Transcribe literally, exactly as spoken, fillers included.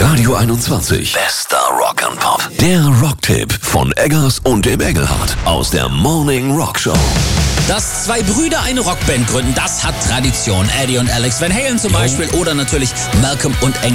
Radio einundzwanzig. Bester Rock and Pop. Der Rocktipp von Eggers und dem Engelhardt aus der Morning Rock Show. Dass zwei Brüder eine Rockband gründen, das hat Tradition. Eddie und Alex Van Halen zum Beispiel oder natürlich Malcolm und Engel.